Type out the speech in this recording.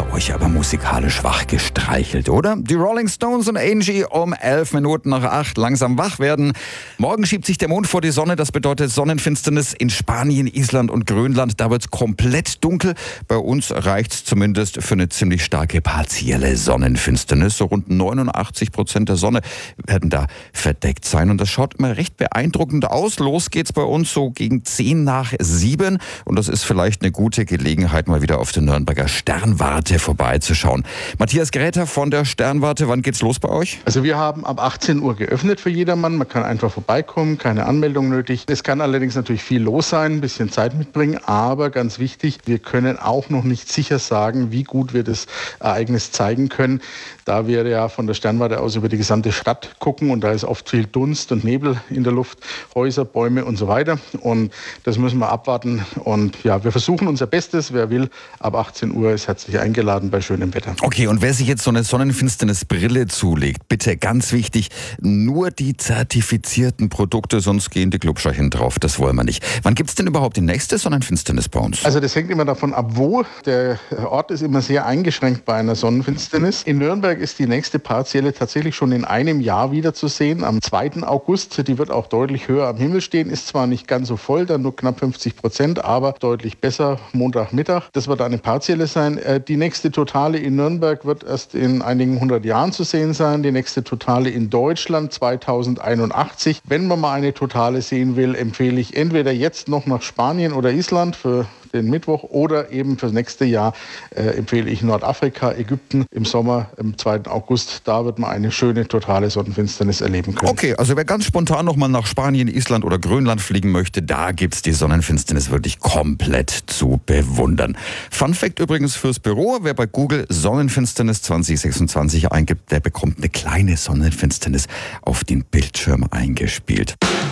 euch aber musikalisch wach gestreichelt, oder? Die Rolling Stones und Angie um 7:11 langsam wach werden. Morgen schiebt sich der Mond vor die Sonne, das bedeutet Sonnenfinsternis in Spanien, Island und Grönland. Da wird es komplett dunkel. Bei uns reicht es zumindest für eine ziemlich starke partielle Sonnenfinsternis. So rund 89% der Sonne werden da verdeckt sein. Und das schaut immer recht beeindruckend aus. Los geht's bei uns so gegen 7:10. Und das ist vielleicht eine gute Gelegenheit, mal wieder auf der Nürnberger Sternwarte vorbeizuschauen. Matthias Gräter von der Sternwarte, wann geht's los bei euch? Also wir haben ab 18 Uhr geöffnet für jedermann. Man kann einfach vorbeikommen, keine Anmeldung nötig. Es kann allerdings natürlich viel los sein, ein bisschen Zeit mitbringen. Aber ganz wichtig, wir können auch noch nicht sicher sagen, wie gut wir das Ereignis zeigen können, da wir ja von der Sternwarte aus über die gesamte Stadt gucken und da ist oft viel Dunst und Nebel in der Luft, Häuser, Bäume und so weiter. Und das müssen wir abwarten. Und ja, wir versuchen unser Bestes. Wer will, ab 18 Uhr ist herzlich eingeladen bei schönem Wetter. Okay, und wer sich jetzt so eine Sonnenfinsternisbrille zulegt, bitte ganz wichtig, nur die zertifizierten Produkte, sonst gehen die Glubscherchen drauf. Das wollen wir nicht. Wann gibt es denn überhaupt die nächste Sonnenfinsternis bei uns? Also das hängt immer davon ab, wo. Der Ort ist immer sehr eingeschränkt bei einer Sonnenfinsternis. In Nürnberg ist die nächste partielle tatsächlich schon in einem Jahr wieder zu sehen, am 2. August. Die wird auch deutlich höher am Himmel stehen, ist zwar nicht ganz so voll, dann nur knapp 50%, aber deutlich besser Montagmittag. Das wird eine partielle sein. Die nächste totale in Nürnberg wird erst in einigen 100 Jahren zu sehen sein. Die nächste totale in Deutschland 2081. Wenn man mal eine totale sehen will, empfehle ich entweder jetzt noch nach Spanien oder Island für den Mittwoch oder eben fürs nächste Jahr empfehle ich Nordafrika, Ägypten im Sommer, am 2. August. Da wird man eine schöne totale Sonnenfinsternis erleben können. Okay, also wer ganz spontan nochmal nach Spanien, Island oder Grönland fliegen möchte, da gibt's die Sonnenfinsternis wirklich komplett zu bewundern. Fun Fact übrigens fürs Büro, wer bei Google Sonnenfinsternis 2026 eingibt, der bekommt eine kleine Sonnenfinsternis auf den Bildschirm eingespielt.